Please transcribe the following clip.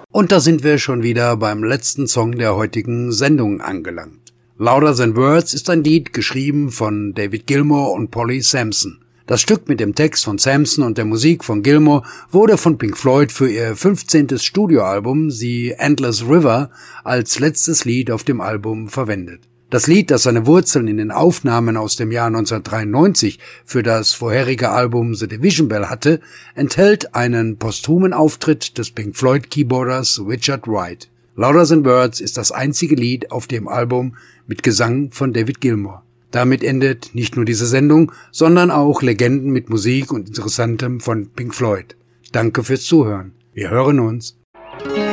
Und da sind wir schon wieder beim letzten Song der heutigen Sendung angelangt. Louder Than Words ist ein Lied, geschrieben von David Gilmour und Polly Samson. Das Stück mit dem Text von Samson und der Musik von Gilmour wurde von Pink Floyd für ihr 15. Studioalbum The Endless River als letztes Lied auf dem Album verwendet. Das Lied, das seine Wurzeln in den Aufnahmen aus dem Jahr 1993 für das vorherige Album The Division Bell hatte, enthält einen posthumen Auftritt des Pink Floyd Keyboarders Richard Wright. Louder Than Words ist das einzige Lied auf dem Album mit Gesang von David Gilmour. Damit endet nicht nur diese Sendung, sondern auch Legenden mit Musik und Interessantem von Pink Floyd. Danke fürs Zuhören. Wir hören uns.